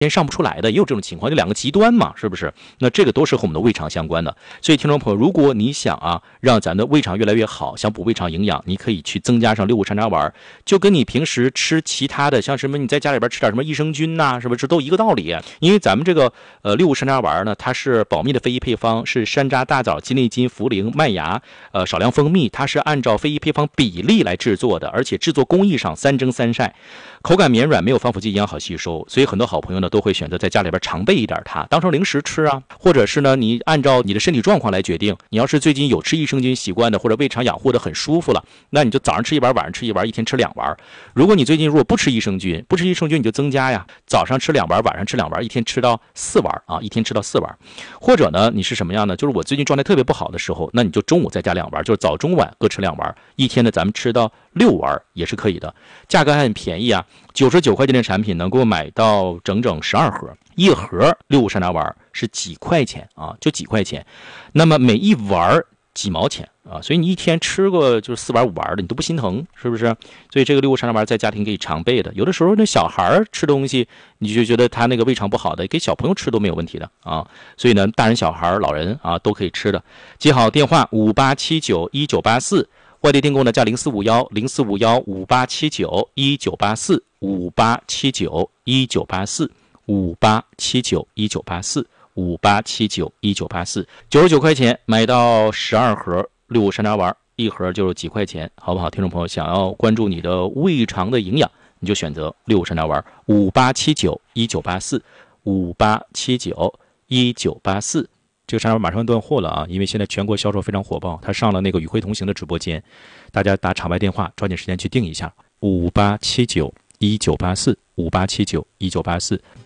天上不出来的，也有这种情况，就两个极端嘛，是不是？那这个都是和我们的胃肠相关的。所以听众朋友，如果你想让咱的胃肠越来越好，想补胃肠营养，你可以去增加上655山楂丸，就跟你平时吃其他的，像什么你在家里边吃点什么益生菌呐，是不是都一个道理？因为咱们这个655山楂丸呢，它是保密的非遗配方，是山楂、大枣、鸡内金、茯苓、麦芽，少量蜂蜜，它是按照非遗配方比例来制作的，而且制作工艺上3蒸3晒，口感绵软，没有防腐剂，营养好吸收。所以很多好朋友呢都会选择在家里边常备一点它，当成零食吃啊，或者是呢你按照你的身体状况来决定。你要是最近有吃益生菌习惯的，或者胃肠养护的很舒服了，那你就早上吃一丸，晚上吃一丸，一天吃2丸。如果你最近如果不吃益生菌你就增加呀，早上吃2丸，晚上吃2丸，一天吃到4丸啊，一天吃到4丸。或者呢你是什么样呢？就是我最近状态特别不好的时候，那你就中午再加2丸，就是早中晚各吃2丸，一天呢咱们吃到6丸也是可以的。价格还很便宜啊，99块钱的产品能够买到整整12盒，一盒655山楂丸是几块钱啊，就几块钱，那么每一丸几毛钱啊，所以你一天吃个就是4丸5丸的，你都不心疼，是不是？所以这个655山楂丸在家庭可以常备的。有的时候那小孩吃东西，你就觉得他那个胃肠不好的，给小朋友吃都没有问题的啊。所以呢，大人小孩老人都可以吃的。记好电话58791984。外地订购呢加0450-045158795-5879-1984，5879-1984，5879-1984，99块钱买到12盒655山楂丸，一盒就是几块钱，好不好？听众朋友想要关注你的胃肠的营养，你就选择655山楂丸，5879-1984，5879-1984。这个山楂丸马上断货了啊，因为现在全国销售非常火爆，它上了那个与会同行的直播间，大家打场外电话抓紧时间去订一下，5879-1984，5879-1984。